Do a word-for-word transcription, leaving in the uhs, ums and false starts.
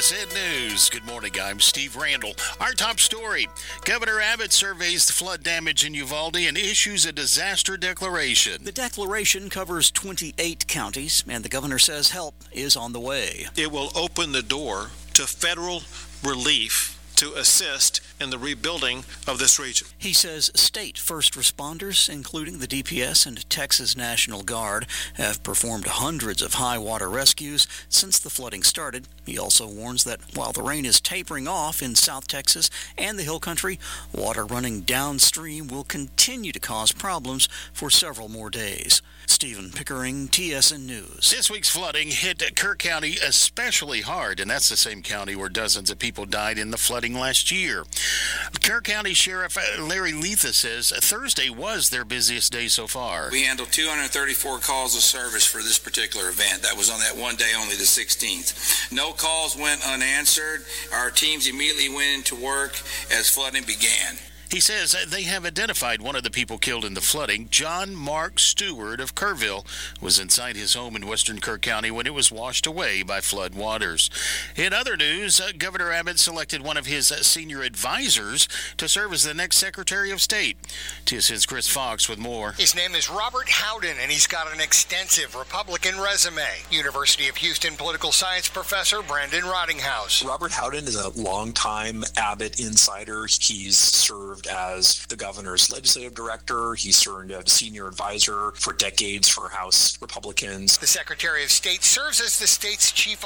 S N News. Good morning, I'm Steve Randall. Our top story, Governor Abbott surveys the flood damage in Uvalde and issues a disaster declaration. The declaration covers twenty-eight counties, and the governor says help is on the way. It will open the door to federal relief to assist in the rebuilding of this region. He says state first responders, including the D P S and Texas National Guard, have performed hundreds of high water rescues since the flooding started. He also warns that while the rain is tapering off in South Texas and the Hill Country, water running downstream will continue to cause problems for several more days. Stephen Pickering, T S N News. This week's flooding hit Kerr County especially hard, and that's the same county where dozens of people died in the flooding last year. Kerr County Sheriff Larry Letha says Thursday was their busiest day so far. We handled two hundred thirty-four calls of service for this particular event. That was on that one day only, the sixteenth. No calls went unanswered. Our teams immediately went into work as flooding began. He says they have identified one of the people killed in the flooding. John Mark Stewart of Kerrville was inside his home in western Kerr County when it was washed away by flood waters. In other news, uh, Governor Abbott selected one of his uh, senior advisors to serve as the next Secretary of State. T S N's Chris Fox with more. His name is Robert Howden, and he's got an extensive Republican resume. University of Houston political science professor Brandon Rottinghouse. Robert Howden is a longtime Abbott insider. He's served as the governor's legislative director. He served as senior advisor for decades for House Republicans. The Secretary of State serves as the state's chief